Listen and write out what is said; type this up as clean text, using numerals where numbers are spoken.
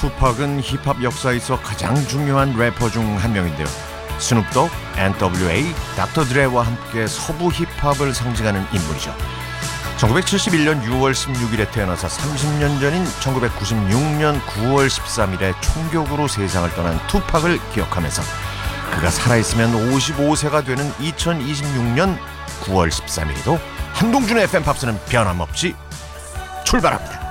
투팍은 힙합 역사에서 가장 중요한 래퍼 중 한 명인데요. 스눕독, N.W.A., 닥터 드레와 함께 서부 힙합을 상징하는 인물이죠. 1971년 6월 16일에 태어나서 30년 전인 1996년 9월 13일에 총격으로 세상을 떠난 투팍을 기억하면서 그가 살아있으면 55세가 되는 2026년 9월 13일에도 한동준의 FM 팝스는 변함없이 출발합니다.